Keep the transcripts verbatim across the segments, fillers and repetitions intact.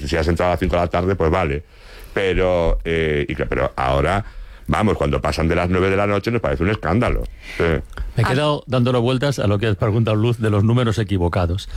si has entrado a las cinco de la tarde, pues vale. Pero, eh, y que, pero ahora, vamos, cuando pasan de las nueve de la noche nos parece un escándalo. Sí. Me he quedado dándole vueltas a lo que has preguntado, Luz, de los números equivocados.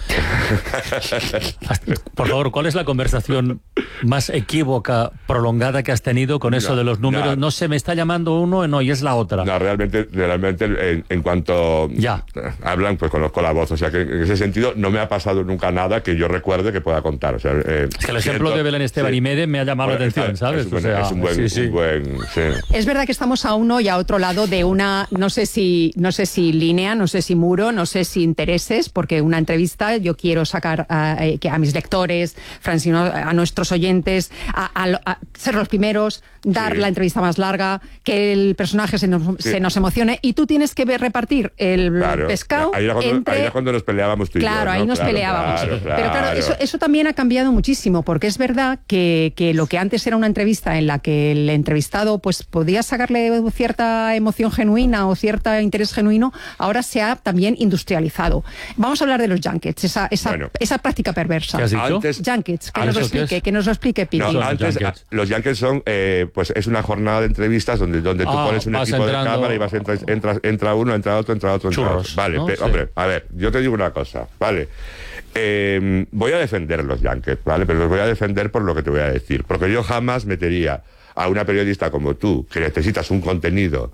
Por favor, ¿cuál es la conversación más equívoca, prolongada que has tenido con eso no, de los números? No, no se me está llamando uno, no, y es la otra. No, realmente, realmente en, en cuanto ya. hablan, pues conozco la voz. O sea, que en ese sentido no me ha pasado nunca nada que yo recuerde que pueda contar. O sea, eh, es que el ejemplo de Belén Esteban sí. y Mede me ha llamado bueno, la atención, es, ¿sabes? Es un buen, o sea, es un buen, sí, sí. Un buen sí. Es verdad que estamos a uno y a otro lado de una, no sé si, no sé si línea, no sé si muro, no sé si intereses, porque una entrevista yo quiero sacar a, a, a mis lectores, Francino, a nuestros oyentes, a, a, a ser los primeros, dar sí. la entrevista más larga, que el personaje se nos, sí. se nos emocione, y tú tienes que ver, repartir el claro. pescado ahí era, cuando, entre... ahí era cuando nos peleábamos tú y claro, yo, ¿no? ahí nos claro, peleábamos. Claro, claro. Pero claro, eso, eso también ha cambiado muchísimo, porque es verdad que, que lo que antes era una entrevista en la que el entrevistado pues podía sacarle cierta emoción genuina o cierto interés genuino, ahora se ha también industrializado. Vamos a hablar de los junkets, esa, esa, bueno, esa práctica perversa. ¿Qué has dicho? Antes, junkets, que nos lo explique, que nos lo explique Pipi. No, antes, junkets. Los junkets son, eh, pues es una jornada de entrevistas donde, donde tú ah, pones un equipo entrando... de cámara y vas entra, entra, entra uno, entra otro, entra otro, entra Churros, otro. Vale, ¿no? pero, sí. hombre, a ver, yo te digo una cosa, vale. Eh, voy a defender los junkets, ¿vale? Pero los voy a defender por lo que te voy a decir. Porque yo jamás metería a una periodista como tú, que necesitas un contenido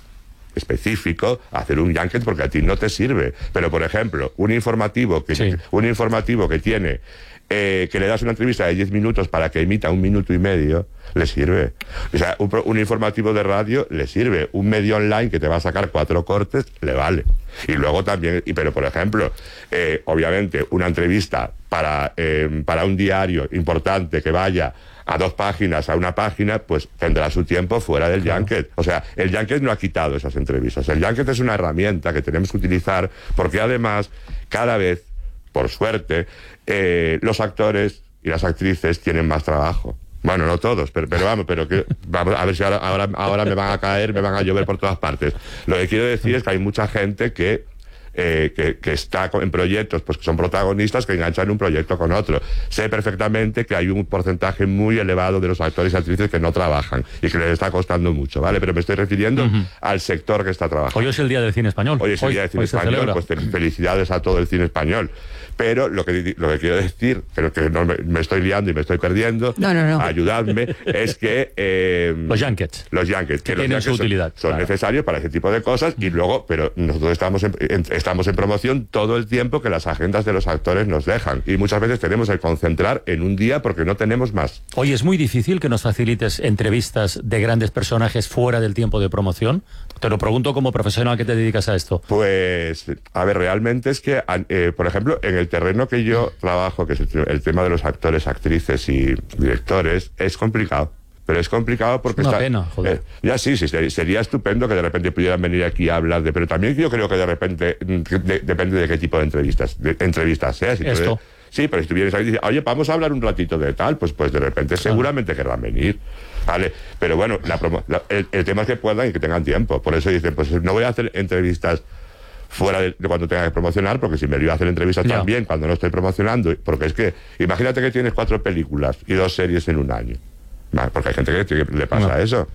específico, a hacer un junket porque a ti no te sirve. Pero, por ejemplo, un informativo que, sí. un informativo que tiene, eh, que le das una entrevista de diez minutos para que emita un minuto y medio, le sirve. O sea, un, un informativo de radio le sirve. Un medio online que te va a sacar cuatro cortes, le vale. Y luego también, y, pero por ejemplo, eh, obviamente, una entrevista para, eh, para un diario importante que vaya a dos páginas, a una página, pues tendrá su tiempo fuera del claro. junket. O sea, el junket no ha quitado esas entrevistas. El junket es una herramienta que tenemos que utilizar porque además, cada vez, por suerte, eh, los actores y las actrices tienen más trabajo. Bueno, no todos, pero, pero vamos, pero que, vamos a ver si ahora, ahora, ahora me van a caer, me van a llover por todas partes. Lo que quiero decir es que hay mucha gente que Eh, que, que está en proyectos, pues que son protagonistas que enganchan un proyecto con otro. Sé perfectamente que hay un porcentaje muy elevado de los actores y actrices que no trabajan y que les está costando mucho, ¿vale? Pero me estoy refiriendo uh-huh. al sector que está trabajando. Hoy es el Día del Cine Español. Hoy es el hoy, Día del Cine Español, pues felicidades a todo el cine español. Pero lo que, lo que quiero decir, creo que no me, me estoy liando y me estoy perdiendo, no, no, no. ayudadme, es que... Eh, los junkets. Los junkets. Que, que tienen los su utilidad. Son, son claro. necesarios para ese tipo de cosas y luego, pero nosotros estamos en, en, estamos en promoción todo el tiempo que las agendas de los actores nos dejan. Y muchas veces tenemos que concentrar en un día porque no tenemos más. Oye, ¿es muy difícil que nos facilites entrevistas de grandes personajes fuera del tiempo de promoción? Te lo pregunto como profesional que te dedicas a esto. Pues, a ver, realmente es que, eh, por ejemplo, en el terreno que yo trabajo, que es el, el tema de los actores, actrices y directores, es complicado. Pero es complicado porque es una está... pena, joder. Eh, ya sí, sí, sería estupendo que de repente pudieran venir aquí a hablar de... Pero también yo creo que de repente de, depende de qué tipo de entrevistas de, entrevistas sea. Si Esto. Tú, sí, pero si tú vienes aquí y dices, oye, vamos a hablar un ratito de tal, pues pues de repente seguramente ah. querrán venir. Vale, pero bueno, la promo, la, el, el tema es que puedan y que tengan tiempo. Por eso dicen, pues no voy a hacer entrevistas fuera de, de cuando tenga que promocionar, porque si me iba a hacer entrevistas ya. también cuando no estoy promocionando, porque es que imagínate que tienes cuatro películas y dos series en un año. Porque hay gente que le pasa no. eso.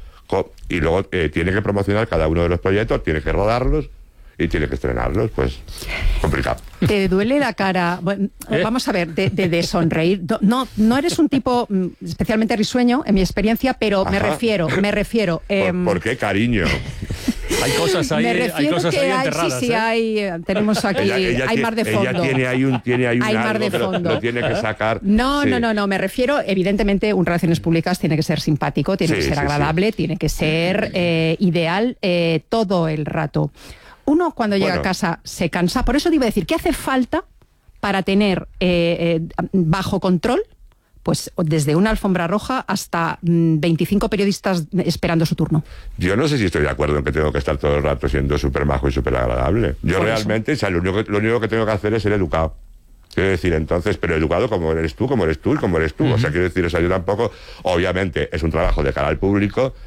Y luego eh, tiene que promocionar cada uno de los proyectos, tiene que rodarlos y tiene que estrenarlos. Pues complicado. ¿Te duele la cara? Bueno, ¿Eh? Vamos a ver, de, de, de sonreír. No, no eres un tipo especialmente risueño, en mi experiencia, pero Ajá. me refiero, me refiero... Eh, ¿Por, ¿Por qué, cariño? Hay cosas ahí, hay cosas ahí enterradas. Hay, sí, sí, ¿eh? hay, tenemos aquí, ella, ella hay mar de fondo. Ella tiene ahí un, tiene ahí un hay mar de fondo. Lo, lo tiene que sacar. No, sí. no, no, no, me refiero, evidentemente, un relaciones públicas tiene que ser simpático, tiene sí, que ser sí, agradable, sí. tiene que ser eh, ideal eh, todo el rato. Uno cuando llega bueno. a casa se cansa, por eso te iba a decir, ¿qué hace falta para tener eh, eh, bajo control? Pues desde una alfombra roja hasta mmm, veinticinco periodistas esperando su turno. Yo no sé si estoy de acuerdo en que tengo que estar todo el rato siendo súper majo y súper agradable. Yo Por realmente, o sea, lo, único, lo único que tengo que hacer es ser educado. Quiero decir, entonces, pero educado como eres tú, como eres tú y como eres tú. Uh-huh. O sea, quiero decir, o sea, yo tampoco, obviamente, es un trabajo de cara al público,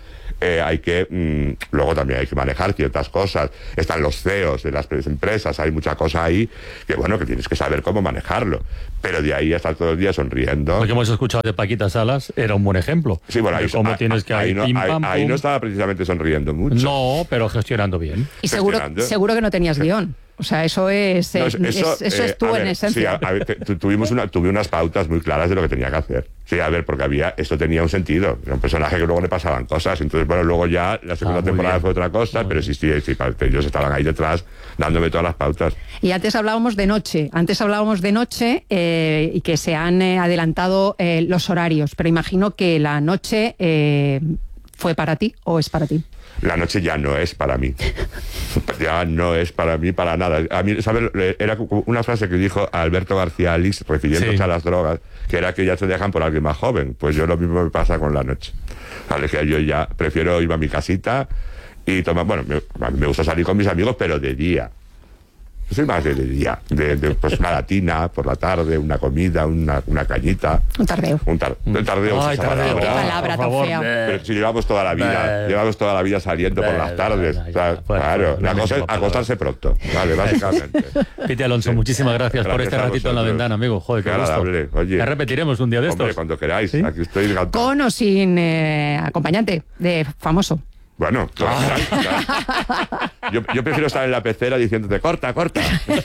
eh, hay que, mmm, luego también hay que manejar ciertas cosas. Están los C E Os de las empresas, hay mucha cosa ahí que, bueno, que tienes que saber cómo manejarlo. Pero de ahí a estar todo el día sonriendo. Lo que hemos escuchado de Paquita Salas era un buen ejemplo. Sí, bueno, ahí, cómo ahí, tienes que ahí, no, pim, ahí, pam, ahí no estaba precisamente sonriendo mucho. No, pero gestionando bien. Y seguro, seguro que no tenías guión. O sea, eso es, no, es, eso, es, eso eh, es tú ver, en esencia. Sí, a, a ver, tu, tuvimos una, tuve unas pautas muy claras de lo que tenía que hacer. Sí, a ver, porque había, esto tenía un sentido. Era un personaje que luego le pasaban cosas. Entonces, bueno, luego ya la segunda ah, temporada bien. fue otra cosa, muy pero sí, sí, sí, ellos estaban ahí detrás dándome todas las pautas. Y antes hablábamos de noche. Antes hablábamos de noche eh, y que se han eh, adelantado eh, los horarios. Pero imagino que la noche eh, fue para ti o es para ti. La noche ya no es para mí. Ya no es para mí para nada. A mí, ¿sabes? Era una frase que dijo Alberto García Alix, refiriéndose sí. a las drogas, que era que ya te dejan por alguien más joven. Pues yo lo mismo me pasa con la noche. Vale, que yo ya prefiero ir a mi casita y tomar... Bueno, me, me gusta salir con mis amigos, pero de día. Soy más de, de día, de, de pues una latina por la tarde, una comida, una, una cañita. Un tardeo. Un, tar, un tardeo. Ay, tardeo. Qué palabra tan fea. Pero si llevamos toda la vida, llevamos toda la vida saliendo por las tardes. O sea, claro, la cosa es acostarse pronto, vale, básicamente. Piti Alonso, sí. muchísimas gracias, gracias por este ratito en la ventana, amigo. Joder, qué, qué agradable. Oye, ya repetiremos un día de estos. Hombre, cuando queráis, ¿sí? Aquí estoy encantado. Con o sin eh, acompañante de famoso. Bueno, claro, claro. Yo, yo prefiero estar en la pecera diciéndote, corta, corta.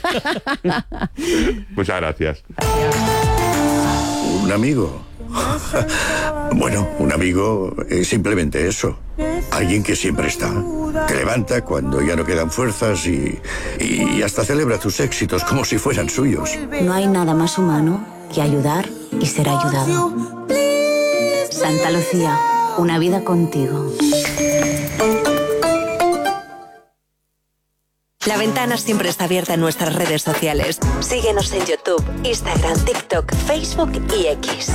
Muchas gracias. Un amigo. Bueno, un amigo es simplemente eso. Alguien que siempre está. Te levanta cuando ya no quedan fuerzas y, y hasta celebra tus éxitos como si fueran suyos. No hay nada más humano que ayudar y ser ayudado. Santa Lucía, una vida contigo. La Ventana siempre está abierta en nuestras redes sociales. Síguenos en YouTube, Instagram, TikTok, Facebook y X.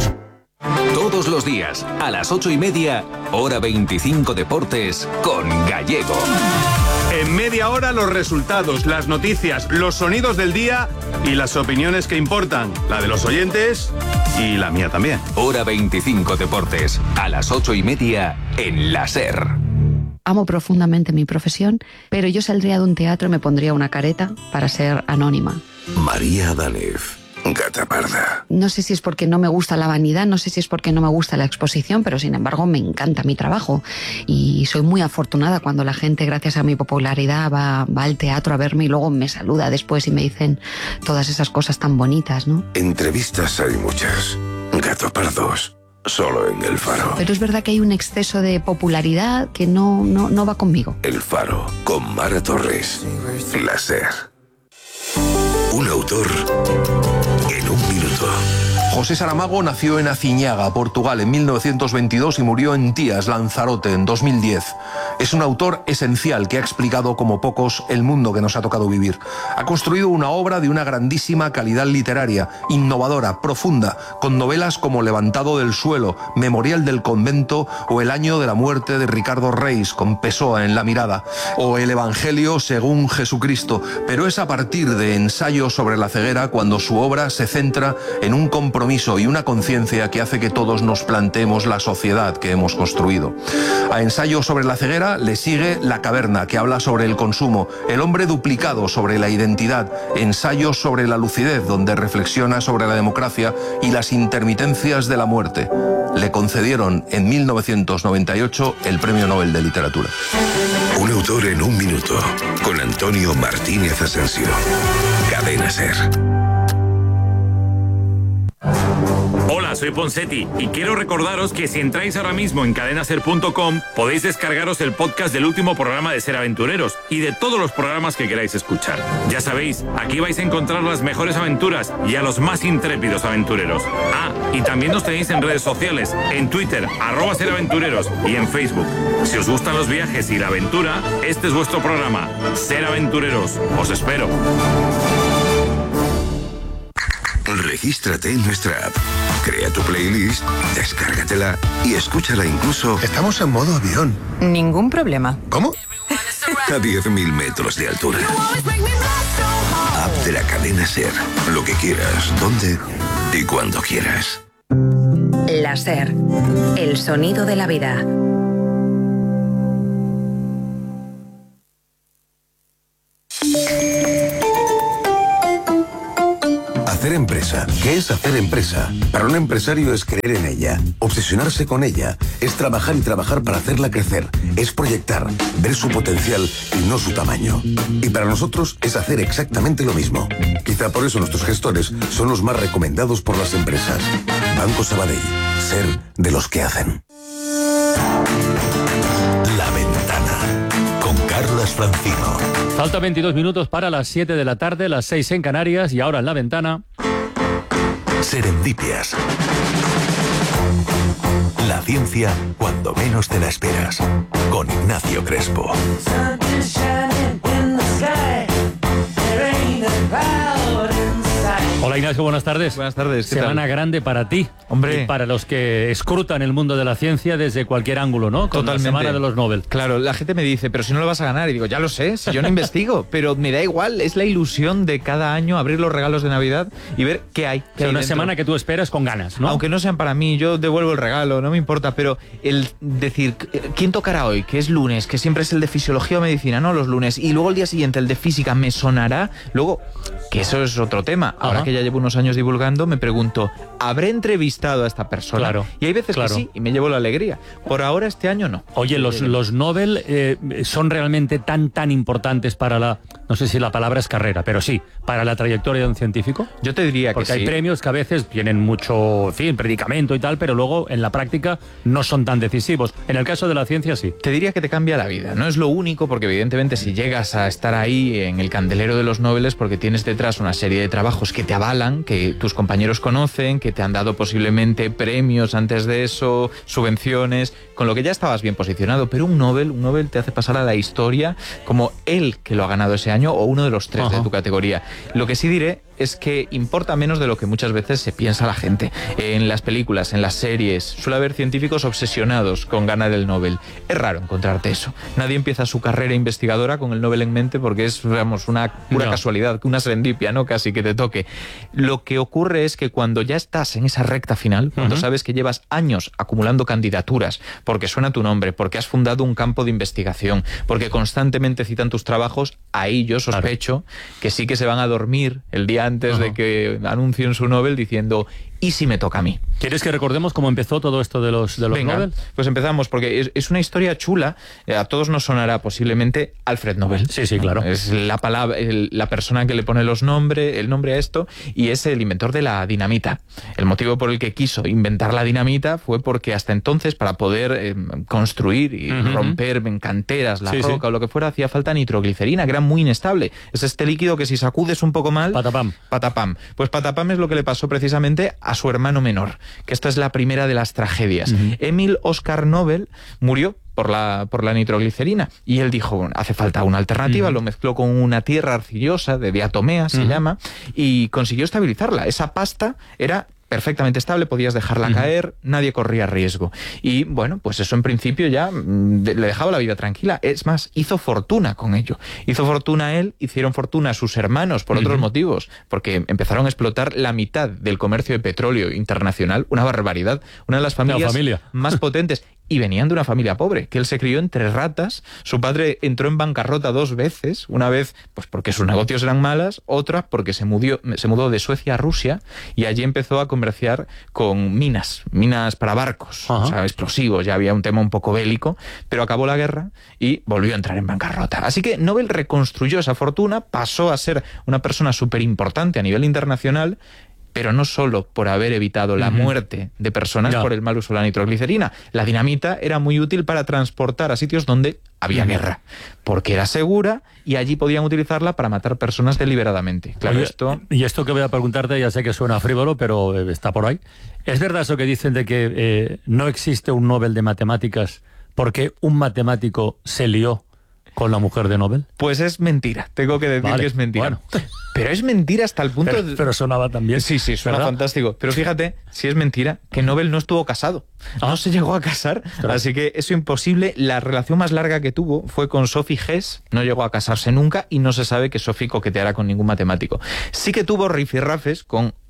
Todos los días, a las ocho y media, hora veinticinco Deportes, con Gallego. En media hora los resultados, las noticias, los sonidos del día y las opiniones que importan. La de los oyentes y la mía también. Hora veinticinco Deportes, a las ocho y media, en la SER. Amo profundamente mi profesión, pero yo saldría de un teatro y me pondría una careta para ser anónima. María Danez, Gata Parda. No sé si es porque no me gusta la vanidad, no sé si es porque no me gusta la exposición, pero sin embargo me encanta mi trabajo. Y soy muy afortunada cuando la gente, gracias a mi popularidad, va, va al teatro a verme y luego me saluda después y me dicen todas esas cosas tan bonitas, ¿no? Entrevistas hay muchas. Gato Pardos. Solo en El Faro. Pero es verdad que hay un exceso de popularidad que no, no, no va conmigo. El Faro, con Mara Torres. La SER. Un autor en un minuto. José Saramago nació en Aciñaga, Portugal, en mil novecientos veintidós y murió en Tías, Lanzarote, en dos mil diez. Es un autor esencial que ha explicado como pocos el mundo que nos ha tocado vivir. Ha construido una obra de una grandísima calidad literaria, innovadora, profunda, con novelas como Levantado del suelo, Memorial del convento o El año de la muerte de Ricardo Reis, con Pessoa en la mirada, o El Evangelio según Jesucristo. Pero es a partir de Ensayo sobre la ceguera cuando su obra se centra en un compromiso y una conciencia que hace que todos nos planteemos la sociedad que hemos construido. A Ensayo sobre la ceguera le sigue La caverna, que habla sobre el consumo, El hombre duplicado sobre la identidad, Ensayo sobre la lucidez, donde reflexiona sobre la democracia y las intermitencias de la muerte. Le concedieron en mil novecientos noventa y ocho el Premio Nobel de Literatura. Un autor en un minuto, con Antonio Martínez Asensio. Cadena SER. Hola, soy Ponseti y quiero recordaros que si entráis ahora mismo en cadena ser punto com podéis descargaros el podcast del último programa de Ser Aventureros y de todos los programas que queráis escuchar. Ya sabéis, aquí vais a encontrar las mejores aventuras y a los más intrépidos aventureros. Ah, y también nos tenéis en redes sociales, en Twitter, arroba Ser Aventureros y en Facebook. Si os gustan los viajes y la aventura, este es vuestro programa, Ser Aventureros. Os espero. Regístrate en nuestra app, crea tu playlist, descárgatela y escúchala incluso... Estamos en modo avión. Ningún problema. ¿Cómo? A diez mil metros de altura. App de la cadena SER. Lo que quieras, donde y cuando quieras. La SER, el sonido de la vida. Hacer empresa. ¿Qué es hacer empresa? Para un empresario es creer en ella, obsesionarse con ella, es trabajar y trabajar para hacerla crecer, es proyectar, ver su potencial y no su tamaño. Y para nosotros es hacer exactamente lo mismo. Quizá por eso nuestros gestores son los más recomendados por las empresas. Banco Sabadell. Ser de los que hacen. La Ventana, con Carlas Francino. Falta veintidós minutos para las siete de la tarde, las seis en Canarias, y ahora en La Ventana... Serendipias. La ciencia cuando menos te la esperas. Con Ignacio Crespo. Hola Ignacio, buenas tardes. Buenas tardes. ¿Qué Semana tal? grande para ti. Hombre. Y para los que escrutan el mundo de la ciencia desde cualquier ángulo, ¿no? Con Totalmente. la Semana de los Nobel. Claro, la gente me dice, pero si no lo vas a ganar. Y digo, ya lo sé, si yo no investigo. Pero me da igual, es la ilusión de cada año abrir los regalos de Navidad y ver qué hay. Qué Es hay una dentro. semana que tú esperas con ganas, ¿no? Aunque no sean para mí, yo devuelvo el regalo, no me importa. Pero el decir, ¿quién tocará hoy? Que es lunes, que siempre es el de fisiología o medicina, ¿no? Los lunes. Y luego el día siguiente el de física me sonará. Luego, que eso es otro tema. Ahora Ajá. que ya llevo unos años divulgando, me pregunto, ¿habré entrevistado a esta persona? Claro, Y hay veces claro. que sí, y me llevo la alegría. Por ahora, este año no. Oye, los, los Nobel eh, son realmente tan, tan importantes para la... No sé si la palabra es carrera, pero sí, para la trayectoria de un científico. Yo te diría Porque que hay sí. premios que a veces tienen mucho, en fin, predicamento y tal, pero luego en la práctica no son tan decisivos. En el caso de la ciencia, sí. Te diría que te cambia la vida. No es lo único, porque evidentemente si llegas a estar ahí en el candelero de los Nobel es porque tienes detrás una serie de trabajos que te avalan, que tus compañeros conocen, que te han dado posiblemente premios antes de eso, subvenciones, con lo que ya estabas bien posicionado. Pero un Nobel, un Nobel te hace pasar a la historia como el que lo ha ganado ese año o uno de los tres Ajá. de tu categoría. Lo que sí diré es que importa menos de lo que muchas veces se piensa la gente. En las películas, en las series, suele haber científicos obsesionados con ganar el Nobel. Es raro encontrarte eso. Nadie empieza su carrera investigadora con el Nobel en mente porque es, digamos, una pura No. casualidad, una serendipia, ¿no? Casi que te toque. Lo que ocurre es que cuando ya estás en esa recta final, cuando Ujú. sabes que llevas años acumulando candidaturas, porque suena tu nombre, porque has fundado un campo de investigación, porque constantemente citan tus trabajos, ahí yo sospecho que sí que se van a dormir el día antes Ajá. de que anuncien su Nobel diciendo, ¿y si me toca a mí? ¿Quieres que recordemos cómo empezó todo esto de los, de los Venga, Nobel? pues empezamos, porque es, es una historia chula. Eh, a todos nos sonará posiblemente Alfred Nobel. Sí, sí, claro. Es la palabra, el- la persona que le pone los nombres, el nombre a esto, y es el inventor de la dinamita. El motivo por el que quiso inventar la dinamita fue porque hasta entonces, para poder eh, construir y Ujú. romper en canteras la Sí, roca sí. o lo que fuera, hacía falta nitroglicerina, que era muy inestable. Es este líquido que si sacudes un poco mal... Patapam. Patapam. Pues patapam es lo que le pasó precisamente a su hermano menor, que esta es la primera de las tragedias. Ujú. Emil Oscar Nobel murió por la, por la nitroglicerina y él dijo, bueno, hace falta una alternativa, Ujú. lo mezcló con una tierra arcillosa de diatomea, se Ujú. llama, y consiguió estabilizarla. Esa pasta era perfectamente estable, podías dejarla Ujú. caer, nadie corría riesgo. Y bueno, pues eso en principio ya mm, de- le dejaba la vida tranquila. Es más, hizo fortuna con ello. Hizo fortuna él, hicieron fortuna sus hermanos por otros Ujú. motivos, porque empezaron a explotar la mitad del comercio de petróleo internacional, una barbaridad, una de las familias familia. más potentes. Y venían de una familia pobre, que él se crió entre ratas. Su padre entró en bancarrota dos veces, una vez pues porque sus negocios eran malas, otra porque se mudó, se mudó de Suecia a Rusia y allí empezó a comerciar con minas, minas para barcos, Ajá. o sea, explosivos, ya había un tema un poco bélico, pero acabó la guerra y volvió a entrar en bancarrota. Así que Nobel reconstruyó esa fortuna, pasó a ser una persona súper importante a nivel internacional, pero no solo por haber evitado la Ujú. muerte de personas Ya. por el mal uso de la nitroglicerina. La dinamita era muy útil para transportar a sitios donde había Ujú. guerra, porque era segura y allí podían utilizarla para matar personas deliberadamente. Claro, Oye, esto... Y esto que voy a preguntarte, ya sé que suena frívolo, pero eh, está por ahí. ¿Es verdad eso que dicen de que eh, no existe un Nobel de matemáticas porque un matemático se lió con la mujer de Nobel? Pues es mentira, tengo que decir Vale, que es mentira. bueno. Pero es mentira hasta el punto Pero, de... pero sonaba también. Sí, sí, suena ¿verdad? fantástico. Pero fíjate, si es mentira, que Nobel no estuvo casado. No se llegó a casar, Claro. así que eso imposible. La relación más larga que tuvo fue con Sophie Hess, no llegó a casarse nunca y no se sabe que Sophie coqueteara con ningún matemático. Sí que tuvo rifirrafes con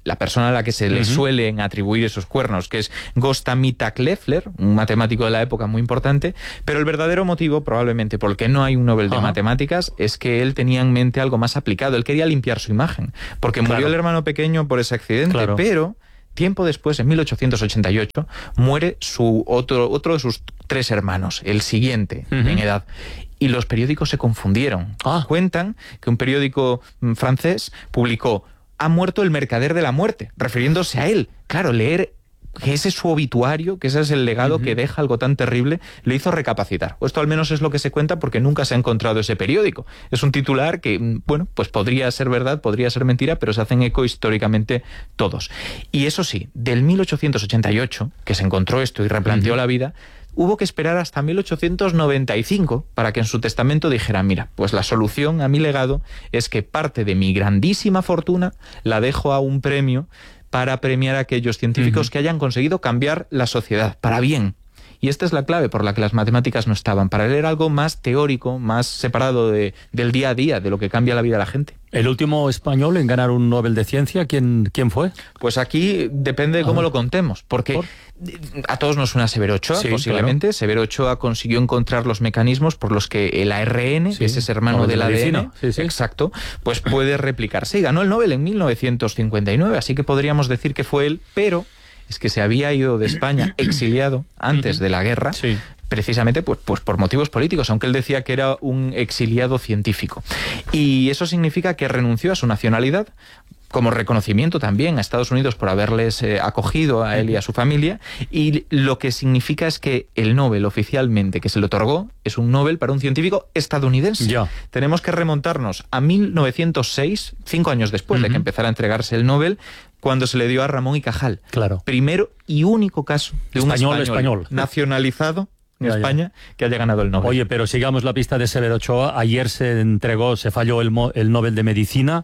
la persona a la que se le uh-huh. suelen atribuir esos cuernos, que es Gösta Mittag-Leffler, un matemático de la época muy importante, pero el verdadero motivo, probablemente por el que no hay un Nobel de uh-huh. matemáticas, es que él tenía en mente algo más aplicado. Él quería limpiar su imagen, porque claro. murió el hermano pequeño por ese accidente, claro. pero tiempo después, en mil ochocientos ochenta y ocho, muere su otro, otro de sus tres hermanos, el siguiente uh-huh. en edad. Y los periódicos se confundieron. Ah. Cuentan que un periódico francés publicó: ha muerto el mercader de la muerte, refiriéndose a él. Claro, leer que ese es su obituario, que ese es el legado uh-huh. que deja algo tan terrible, le hizo recapacitar. O esto al menos es lo que se cuenta, porque nunca se ha encontrado ese periódico. Es un titular que, bueno, pues podría ser verdad, podría ser mentira, pero se hacen eco históricamente todos. Y eso sí, del mil ochocientos ochenta y ocho, que se encontró esto y replanteó uh-huh. la vida, hubo que esperar hasta mil ochocientos noventa y cinco para que en su testamento dijera: mira, pues la solución a mi legado es que parte de mi grandísima fortuna la dejo a un premio para premiar a aquellos científicos uh-huh. que hayan conseguido cambiar la sociedad para bien. Y esta es la clave por la que las matemáticas no estaban. Para él era algo más teórico, más separado de, del día a día, de lo que cambia la vida de la gente. ¿El último español en ganar un Nobel de Ciencia, quién, quién fue? Pues aquí depende de cómo ah. lo contemos, porque ¿Por? a todos nos suena Severo Ochoa, sí, posiblemente. Claro. Severo Ochoa consiguió encontrar los mecanismos por los que el A R N, sí, que es ese hermano del A D N, sí, sí. exacto, pues puede replicarse. Y ganó el Nobel en mil novecientos cincuenta y nueve, así que podríamos decir que fue él, pero es que se había ido de España exiliado antes de la guerra, sí. precisamente pues, pues por motivos políticos, aunque él decía que era un exiliado científico. Y eso significa que renunció a su nacionalidad, como reconocimiento también a Estados Unidos por haberles eh, acogido a él y a su familia, y lo que significa es que el Nobel oficialmente que se le otorgó es un Nobel para un científico estadounidense. Ya. Tenemos que remontarnos a mil novecientos seis, cinco años después uh-huh. de que empezara a entregarse el Nobel, cuando se le dio a Ramón y Cajal. Claro. Primero y único caso de español, un español, español. nacionalizado en ya, España ya. que haya ganado el Nobel. Oye, pero sigamos la pista de Severo Ochoa. Ayer se entregó, se falló el, el Nobel de Medicina.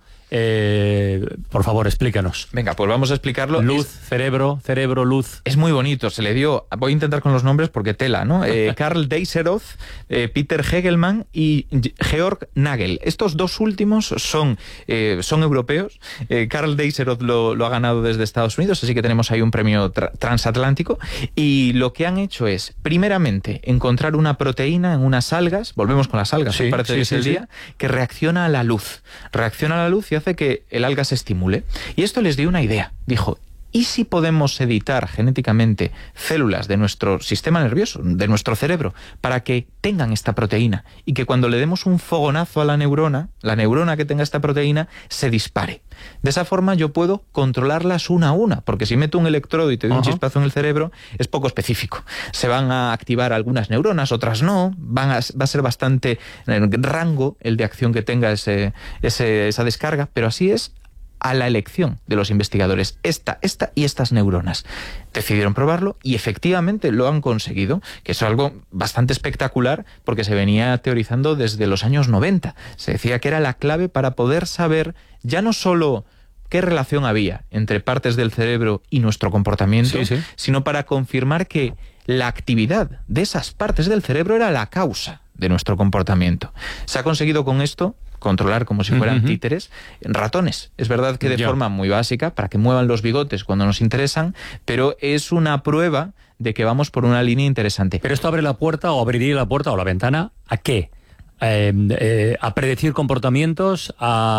Eh, por favor, explícanos. Venga, pues vamos a explicarlo. Luz, es, cerebro, cerebro, luz. Es muy bonito, se le dio, voy a intentar con los nombres porque tela, ¿no? Eh, Karl Deisseroth, eh, Peter Hegelmann y Georg Nagel. Estos dos últimos son, eh, son europeos. Eh, Karl Deisseroth lo, lo ha ganado desde Estados Unidos, así que tenemos ahí un premio tra transatlántico. Y lo que han hecho es, primeramente, encontrar una proteína en unas algas, volvemos con las algas, sí, parece sí, que es sí, el sí. día, que reacciona a la luz. Reacciona a la luz y hace que el alga se estimule. Y esto les dio una idea. Dijo: ¿y si podemos editar genéticamente células de nuestro sistema nervioso, de nuestro cerebro, para que tengan esta proteína y que cuando le demos un fogonazo a la neurona, la neurona que tenga esta proteína se dispare? De esa forma yo puedo controlarlas una a una, porque si meto un electrodo y te doy uh-huh. un chispazo en el cerebro, es poco específico. Se van a activar algunas neuronas, otras no, van a, va a ser bastante rango el de acción que tenga ese, ese, esa descarga, pero así es a la elección de los investigadores, esta, esta y estas neuronas. Decidieron probarlo y efectivamente lo han conseguido, que es algo bastante espectacular porque se venía teorizando desde los años noventa. Se decía que era la clave para poder saber ya no solo qué relación había entre partes del cerebro y nuestro comportamiento, sí, sí. sino para confirmar que la actividad de esas partes del cerebro era la causa de nuestro comportamiento. Se ha conseguido con esto controlar como si fueran uh-huh. títeres ratones. Es verdad que de yeah. forma muy básica, para que muevan los bigotes cuando nos interesan, pero es una prueba de que vamos por una línea interesante. Pero esto abre la puerta, o abriría la puerta o la ventana, ¿a qué? Eh, eh, a predecir comportamientos,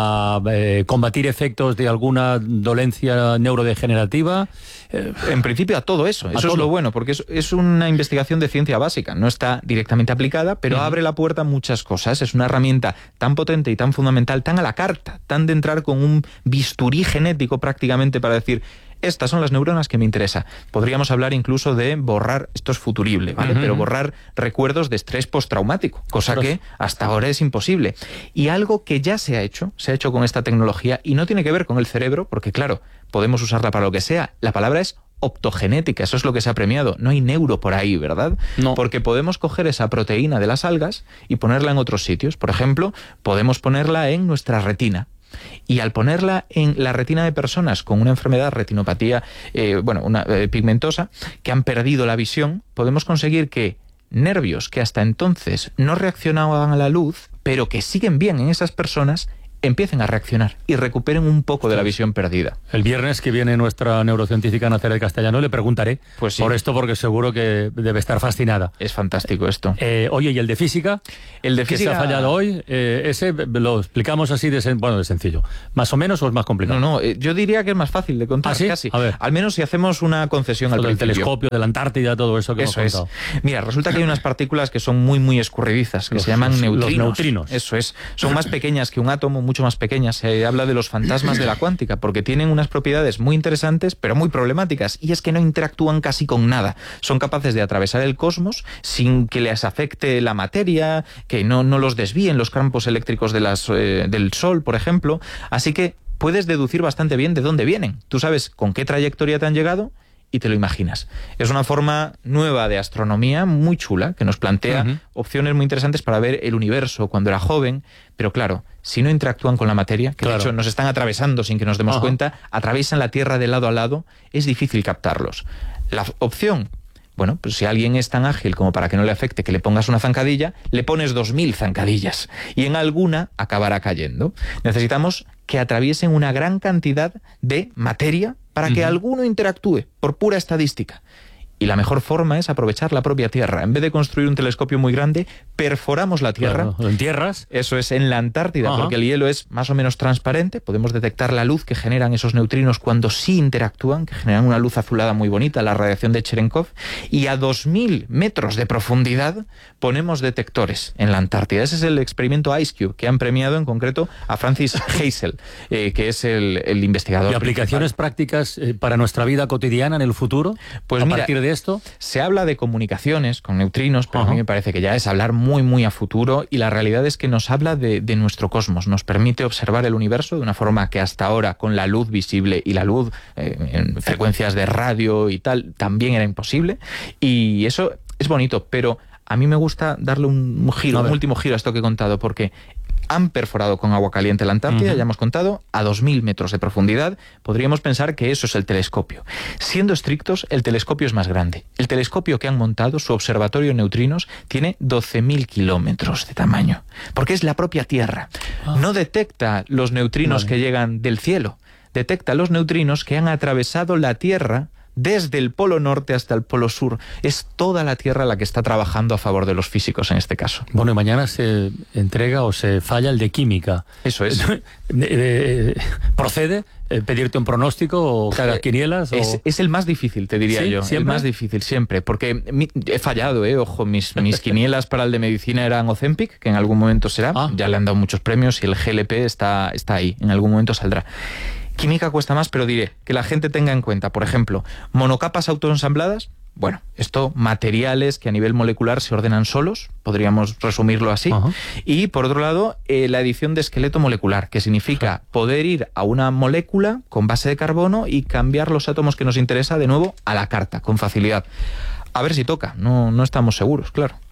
a eh, combatir efectos de alguna dolencia neurodegenerativa. Eh, en principio a todo eso. Eso todo. Es lo bueno, porque es, es una investigación de ciencia básica. No está directamente aplicada, pero uh-huh. abre la puerta a muchas cosas. Es una herramienta tan potente y tan fundamental, tan a la carta, tan de entrar con un bisturí genético prácticamente para decir: estas son las neuronas que me interesa. Podríamos hablar incluso de borrar, esto es futurible, ¿vale? Uh-huh. Pero borrar recuerdos de estrés postraumático, cosa Ostras. que hasta ahora es imposible. Y algo que ya se ha hecho, se ha hecho con esta tecnología, y no tiene que ver con el cerebro, porque claro, podemos usarla para lo que sea. La palabra es optogenética, eso es lo que se ha premiado. No hay neuro por ahí, ¿verdad? No. Porque podemos coger esa proteína de las algas y ponerla en otros sitios. Por ejemplo, podemos ponerla en nuestra retina. Y al ponerla en la retina de personas con una enfermedad, retinopatía, eh, bueno, una eh, pigmentosa, que han perdido la visión, podemos conseguir que nervios que hasta entonces no reaccionaban a la luz, pero que siguen bien en esas personas, empiecen a reaccionar y recuperen un poco de la visión perdida. El viernes que viene nuestra neurocientífica Nazaret Castellano le preguntaré pues sí. por esto, porque seguro que debe estar fascinada. Es fantástico esto. Eh, oye, ¿y el de física? El de que física... se ha fallado hoy, eh, ese lo explicamos así de, sen... bueno, de sencillo. ¿Más o menos o es más complicado? No, no, eh, yo diría que es más fácil de contar. ¿Ah, sí? Casi. A ver. Al menos si hacemos una concesión al principio. Del telescopio, de la Antártida, todo eso que eso hemos contado. Es. Mira, resulta que hay unas partículas que son muy, muy escurridizas, que los, se llaman los, neutrinos. Los neutrinos. Eso es. Son más pequeñas que un átomo, mucho más pequeñas. Se habla de los fantasmas de la cuántica, porque tienen unas propiedades muy interesantes, pero muy problemáticas, y es que no interactúan casi con nada. Son capaces de atravesar el cosmos sin que les afecte la materia, que no, no los desvíen los campos eléctricos de las, eh, del Sol, por ejemplo. Así que puedes deducir bastante bien de dónde vienen. Tú sabes con qué trayectoria te han llegado y te lo imaginas. Es una forma nueva de astronomía muy chula, que nos plantea uh-huh. opciones muy interesantes para ver el universo cuando era joven, pero claro, si no interactúan con la materia, que claro. de hecho nos están atravesando sin que nos demos uh-huh. cuenta, atraviesan la Tierra de lado a lado, es difícil captarlos. La opción... Bueno, pues si alguien es tan ágil como para que no le afecte que le pongas una zancadilla, le pones dos mil zancadillas y en alguna acabará cayendo. Necesitamos que atraviesen una gran cantidad de materia para que uh-huh. alguno interactúe, por pura estadística. Y la mejor forma es aprovechar la propia Tierra. En vez de construir un telescopio muy grande, perforamos la Tierra. Claro, ¿en tierras? Eso es, en la Antártida, uh-huh. porque el hielo es más o menos transparente. Podemos detectar la luz que generan esos neutrinos cuando sí interactúan, que generan una luz azulada muy bonita, la radiación de Cherenkov. Y a dos mil metros de profundidad ponemos detectores en la Antártida. Ese es el experimento IceCube, que han premiado en concreto a Francis Hazel, eh, que es el, el investigador. ¿Y aplicaciones principal. prácticas eh, para nuestra vida cotidiana en el futuro? Pues a mira, partir de esto se habla de comunicaciones con neutrinos, pero uh-huh. a mí me parece que ya es hablar muy muy a futuro, y la realidad es que nos habla de, de nuestro cosmos, nos permite observar el universo de una forma que hasta ahora con la luz visible y la luz eh, en frecuencias de radio y tal también era imposible, y eso es bonito, pero a mí me gusta darle un giro, un último giro a esto que he contado, porque han perforado con agua caliente la Antártida, uh-huh. ya hemos contado, a dos mil metros de profundidad. Podríamos pensar que eso es el telescopio. Siendo estrictos, el telescopio es más grande. El telescopio que han montado, su observatorio de neutrinos, tiene doce mil kilómetros de tamaño, porque es la propia Tierra. Ah. No detecta los neutrinos vale. que llegan del cielo, detecta los neutrinos que han atravesado la Tierra desde el polo norte hasta el polo sur. Es toda la Tierra la que está trabajando a favor de los físicos en este caso. Bueno, y mañana se entrega o se falla el de química. Eso es. ¿Procede pedirte un pronóstico o que hagas quinielas? O... Es, es el más difícil, te diría ¿Sí? yo. ¿Siempre? El más difícil, siempre. Porque mi, he fallado, ¿eh? Ojo, mis, mis quinielas para el de medicina eran Ozempic, que en algún momento será. Ah. Ya le han dado muchos premios y el G L P está, está ahí. En algún momento saldrá. Química cuesta más, pero diré que la gente tenga en cuenta, por ejemplo, monocapas autoensambladas. Bueno, esto, materiales que a nivel molecular se ordenan solos, podríamos resumirlo así. Uh-huh. Y, por otro lado, eh, la adición de esqueleto molecular, que significa uh-huh. poder ir a una molécula con base de carbono y cambiar los átomos que nos interesa de nuevo a la carta, con facilidad. A ver si toca, no, no estamos seguros, claro.